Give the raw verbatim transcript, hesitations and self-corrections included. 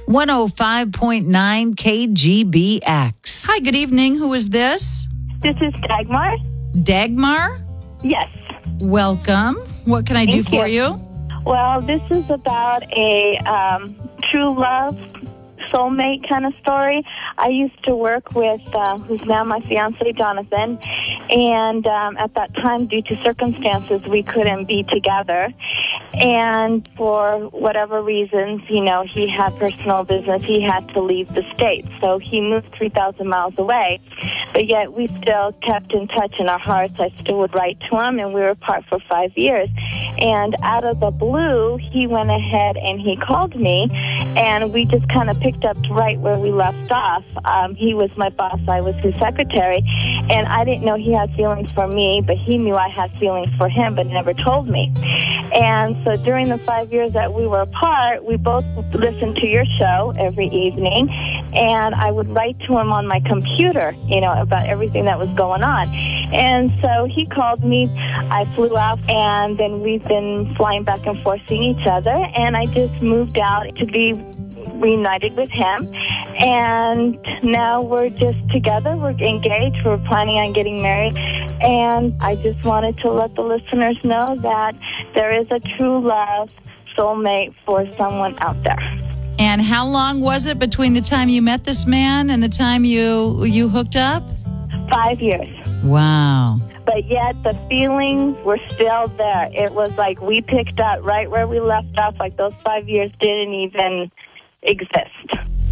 one oh five point nine K G B X. Hi, good evening. Who is this? This is Dagmar. Dagmar? Yes. Welcome. What can I do Thank for you. you? Well, this is about a um, true love, soulmate kind of story. I used to work with, uh, who's now my fiance, Jonathan, and um, at that time, due to circumstances, we couldn't be together. And for whatever reasons, you know, he had personal business. He had to leave the state. So he moved three thousand miles away. But yet we still kept in touch in our hearts. I still would write to him, and we were apart for five years. And out of the blue, he went ahead and he called me, and we just kind of picked up right where we left off. Um, he was my boss. I was his secretary. And I didn't know he had feelings for me, but he knew I had feelings for him, but never told me. And so during the five years that we were apart, we both listened to your show every evening, and I would write to him on my computer, you know, about everything that was going on. And so he called me, I flew out, and then we've been flying back and forth seeing each other, and I just moved out to be reunited with him. And now we're just together, we're engaged, we're planning on getting married. And I just wanted to let the listeners know that there is a true love soulmate for someone out there. And how long was it between the time you met this man and the time you you hooked up? Five years. Wow. But yet the feelings were still there. It was like we picked up right where we left off, like those five years didn't even exist.